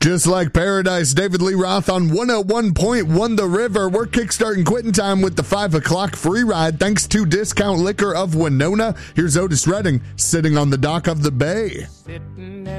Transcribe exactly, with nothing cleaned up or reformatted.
Just like Paradise, David Lee Roth on one oh one point one The River. We're kickstarting quitting time with the five o'clock free ride thanks to Discount Liquor of Winona. Here's Otis Redding sitting on the dock of the bay.